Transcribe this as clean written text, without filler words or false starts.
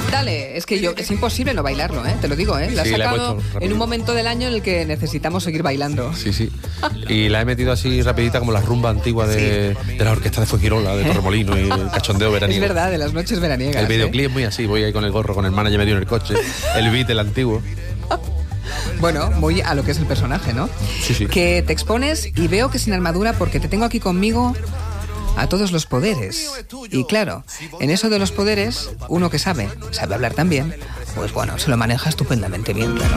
Dale, es que es imposible no bailarlo, te lo digo, La has sacado en un momento del año en el que necesitamos seguir bailando. Sí. Y la he metido así rapidita como la rumba antigua de la orquesta de Fuengirola, de Torremolino y el cachondeo veraniego. Es verdad, de las noches veraniegas. El videoclip es muy así, voy ahí con el gorro, con el manager medio en el coche, el beat, el antiguo. Bueno, muy a lo que es el personaje, ¿no? Sí. Que te expones y veo que sin armadura porque te tengo aquí conmigo a todos los poderes. Y claro, en eso de los poderes, uno que sabe hablar también, pues bueno, se lo maneja estupendamente bien, claro.